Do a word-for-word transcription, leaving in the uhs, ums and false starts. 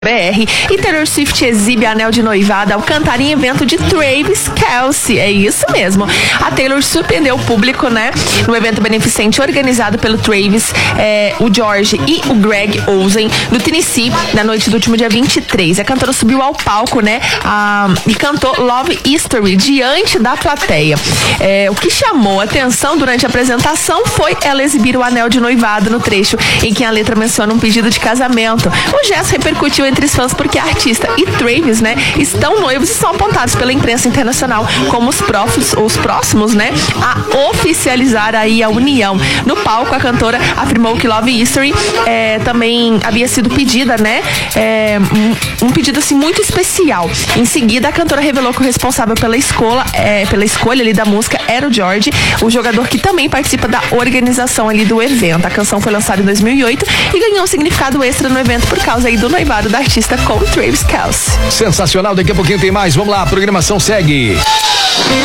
B R e Taylor Swift exibe anel de noivado ao cantar em evento de Travis Kelce. É isso mesmo. A Taylor surpreendeu o público, né? No evento beneficente organizado pelo Travis, é, o George e o Greg Olsen, no Tennessee, na noite do último dia vinte e três. A cantora subiu ao palco, né? A, e cantou Love History diante da plateia. É, o que chamou atenção durante a apresentação foi ela exibir o anel de noivado no trecho em que a letra menciona um pedido de casamento. O gesto repercutiu entre os fãs porque a artista e Travis, né, estão noivos e são apontados pela imprensa internacional como os, profos, os próximos, né, a oficializar aí a união. No palco, a cantora afirmou que Love History é, também havia sido pedida, né, é, um, um pedido assim muito especial. Em seguida, a cantora revelou que o responsável pela escola, é, pela escolha ali da música era o George, o jogador que também participa da organização ali do evento. A canção foi lançada em dois mil e oito e ganhou um significado extra no evento por causa aí do noivado da artista com Travis Kelce. Sensacional, daqui a pouquinho tem mais. Vamos lá, a programação segue.